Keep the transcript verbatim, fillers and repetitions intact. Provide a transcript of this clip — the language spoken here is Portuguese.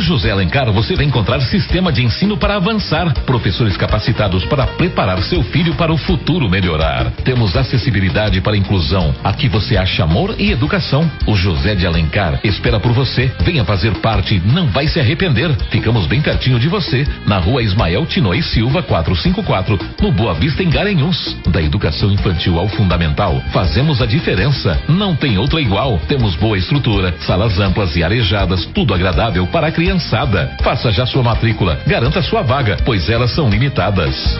José Alencar você vai encontrar sistema de ensino para avançar, professores capacitados para preparar seu filho para o futuro melhorar. Temos acessibilidade para inclusão. Aqui você acha amor e educação. O José de Alencar espera por você. Venha fazer parte, não vai se arrepender. Ficamos bem pertinho de você, na rua Ismael Tinoy Silva quatrocentos e cinquenta e quatro, no Boa Vista, em Garanhuns. Da educação infantil ao fundamental, fazemos a diferença. Não tem outra igual. Temos boa estrutura, salas amplas e arejadas, tudo agradável para a criançada. Faça já sua matrícula, garanta sua vaga, pois elas são limitadas.